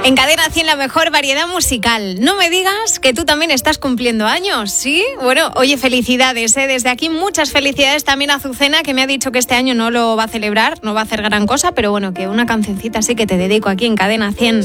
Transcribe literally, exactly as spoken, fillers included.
En Cadena cien, la mejor variedad musical. No me digas que tú también estás cumpliendo años, ¿sí? Bueno, oye, felicidades, ¿eh? Desde aquí muchas felicidades también a Azucena, que me ha dicho que este año no lo va a celebrar, no va a hacer gran cosa, pero bueno, que una cancioncita sí que te dedico aquí en Cadena cien.